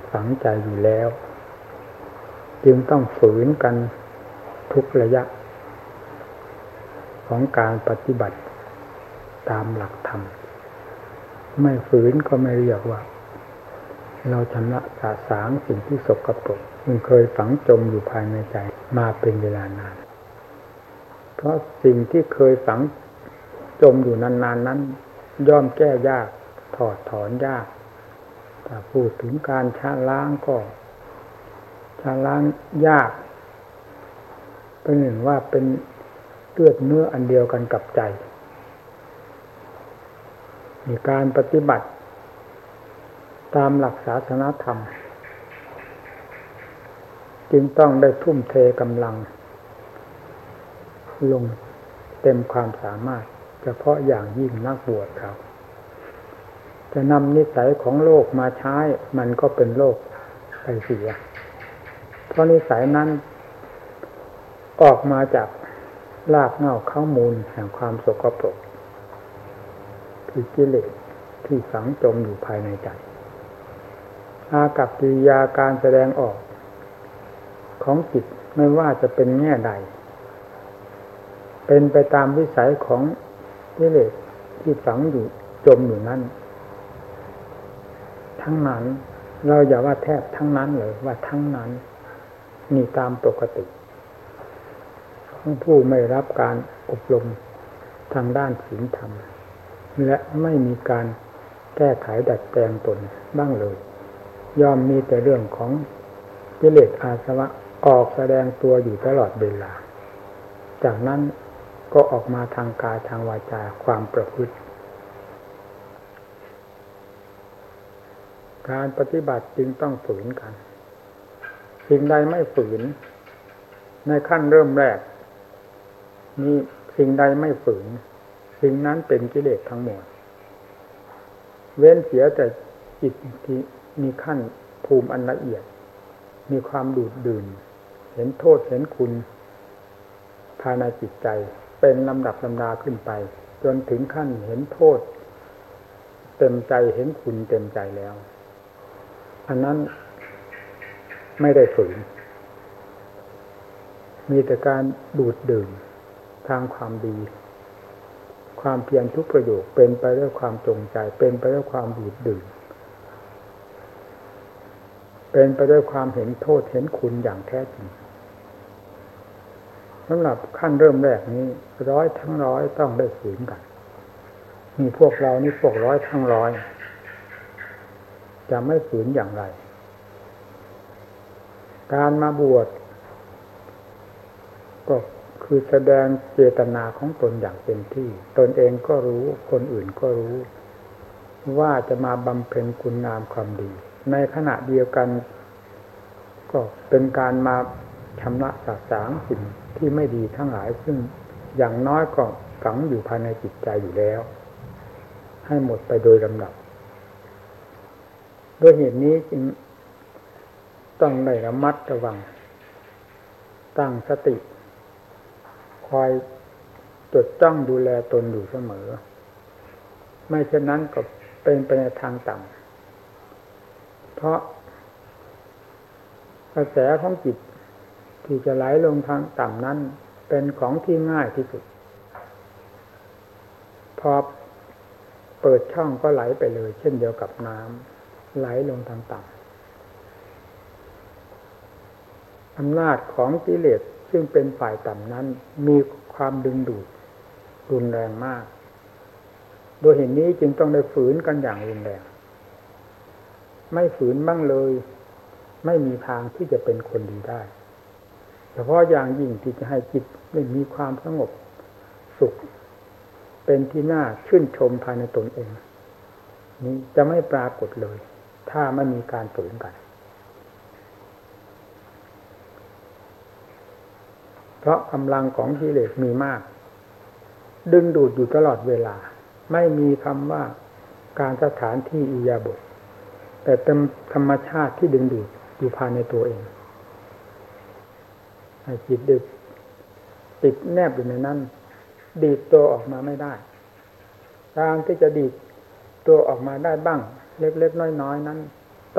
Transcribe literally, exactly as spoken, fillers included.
ฝังใจอยู่แล้วจึงต้องฝืนกันทุกระยะของการปฏิบัติตามหลักธรรมไม่ฝืนก็ไม่เรียกว่าเราชำระสาสางสิ่งที่สกปรกมันเคยฝังจมอยู่ภายในใจมาเป็นเวลานานเพราะสิ่งที่เคยฝังจมอยู่นานๆ น, นั้นย่อมแก้ยากถอดถอนยากถ้าพูดถึงการชะล้างก็ชะล้างยากเป็นหนึ่งว่าเป็นเลือดเนื้ออันเดียวกันกับใจมีการปฏิบัติตามหลักศาสนธรรมจึงต้องได้ทุ่มเทกำลังลงเต็มความสามารถเฉพาะอย่างยิ่งนักบวชเราจะนำนิสัยของโลกมาใช้มันก็เป็นโลกไปเสียเพราะนิสัยนั้นออกมาจากรากเหง้าข้อมูลแห่งความสกปรกคือกิเลสที่ฝังจมอยู่ภายในใจอากัปกิริยาการแสดงออกของจิตไม่ว่าจะเป็นแง่ใดเป็นไปตามวิสัยของกิเลสที่ฝังอยู่จมอยู่นั้นทั้งนั้นเราอย่าว่าแทบทั้งนั้นเลยว่าทั้งนั้นนี่ตามปกติของผู้ไม่รับการอบรมทางด้านศีลธรรมและไม่มีการแก้ไขดัดแปลงตนบ้างเลยย่อมมีแต่เรื่องของกิเลสอาสวะออกแสดงตัวอยู่ตลอดเวลาจากนั้นก็ออกมาทางกายทางวาจาความประพฤติการปฏิบัติจึงต้องฝืนกันสิ่งใดไม่ฝืนในขั้นเริ่มแรกนี่สิ่งใดไม่ฝืนสิ่งนั้นเป็นกิเลสทั้งหมดเว้นเสียแต่จิตที่มีขั้นภูมิอันละเอียดมีความดูดดื่มเห็นโทษเห็นคุณภายในจิตใจเป็นลำดับลำดาขึ้นไปจนถึงขั้นเห็นโทษเต็มใจเห็นคุณเต็มใจแล้วอันนั้นไม่ได้ฝืนมีแต่การดูดดื่มทางความดีความเพียรทุกประโยคเป็นไปด้วยความจงใจเป็นไปด้วยความดูดดื่มเป็นไปด้วยความเห็นโทษเห็นคุณอย่างแท้จริงสำหรับขั้นเริ่มแรกนี้ร้อยทั้งร้อยต้องได้ฝืนกันมีพวกเรานี่พวกร้อยทั้งร้อยจะไม่ฝืนอย่างไรการมาบวชก็คือแสดงเจตนาของตนอย่างเต็มที่ตนเองก็รู้คนอื่นก็รู้ว่าจะมาบำเพ็ญคุณงามความดีในขณะเดียวกันก็เป็นการมาชำระสาสางสิ่งที่ไม่ดีทั้งหลายซึ่งอย่างน้อยก็ฝังอยู่ภายในจิตใจอยู่แล้วให้หมดไปโดยลำดับด้วยเหตุนี้จึงต้องได้ระมัดระวังตั้งสติคอยจดจ้องดูแลตนอยู่เสมอไม่เช่นนั้นก็เป็นไปในทางต่ำเพราะกระแสของจิตที่จะไหลลงทางต่ำนั้นเป็นของที่ง่ายที่สุดพอเปิดช่องก็ไหลไปเลยเช่นเดียวกับน้ำไหลลงทางต่ำอำนาจของกิเลสซึ่งเป็นฝ่ายต่ำนั้นมีความดึงดูดรุนแรงมากโดยเหตุนี้จึงต้องได้ฝืนกันอย่างรุนแรงไม่ฝืนบ้างเลยไม่มีทางที่จะเป็นคนดีได้เฉพาะอย่างยิ่งที่จะให้จิตได้มีความสงบสุขเป็นที่น่าชื่นชมภายในตนเองนี้จะไม่ปรากฏเลยถ้าไม่มีการฝืนกันเพราะกำลังของกิเลสมีมากดึงดูดอยู่ตลอดเวลาไม่มีคำว่าการสถานที่อิริยาบถแต่เป็นธรรมชาติที่ดึงดูดอยู่ภายในตัวเองให้จิตดึกติดแนบอยู่ในนั้นดีดตัวออกมาไม่ได้ทางที่จะดีดตัวออกมาได้บ้างเล็กๆน้อยๆนั้น